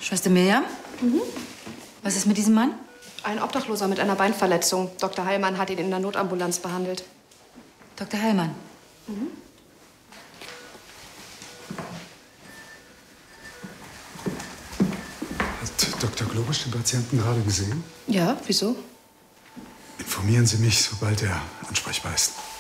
Schwester Mirjam? Was ist mit diesem Mann? Ein Obdachloser mit einer Beinverletzung. Dr. Heilmann hat ihn in der Notambulanz behandelt. Dr. Heilmann? Hat Dr. Globusch den Patienten gerade gesehen? Ja, wieso? Informieren Sie mich, sobald er ansprechbar ist.